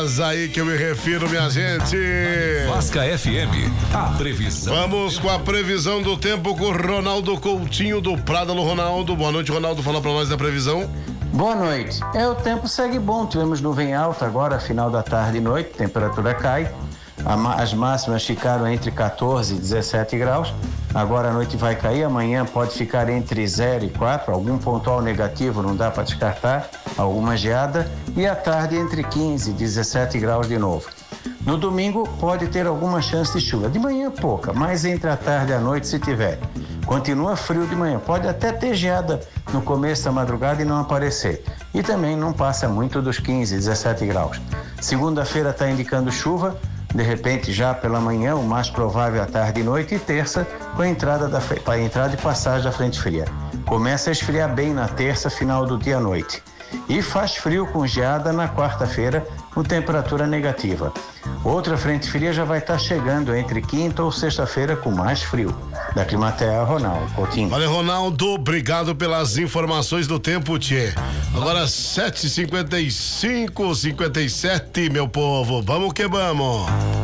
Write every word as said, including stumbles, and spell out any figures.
horas aí que eu me refiro, minha gente. Vasca F M, a previsão. Vamos com a previsão do tempo com o Ronaldo Coutinho do Prado. Alô, Ronaldo. Boa noite, Ronaldo. Fala pra nós da previsão. Boa noite. É, o tempo segue bom. Tivemos nuvem alta agora, final da tarde e noite, temperatura cai. As máximas ficaram entre quatorze e dezessete graus. Agora a noite vai cair, amanhã pode ficar entre zero e quatro, algum pontual negativo, não dá para descartar, alguma geada. E à tarde entre quinze e dezessete graus de novo. No domingo pode ter alguma chance de chuva. De manhã pouca, mas entre a tarde e a noite se tiver. Continua frio de manhã, pode até ter geada no começo da madrugada e não aparecer. E também não passa muito dos quinze, dezessete graus. Segunda-feira está indicando chuva. De repente, já pela manhã, o mais provável à tarde e noite, e terça, com a entrada, da, a entrada e passagem da frente fria. Começa a esfriar bem na terça, final do dia à noite. E faz frio com geada na quarta-feira, com temperatura negativa. Outra frente fria já vai estar chegando entre quinta ou sexta-feira com mais frio. Da Climaterra, Ronaldo Coutinho. Valeu, Ronaldo. Obrigado pelas informações do tempo, tchê. Agora sete e cinquenta e cinco, cinquenta e sete, meu povo. Vamos que vamos.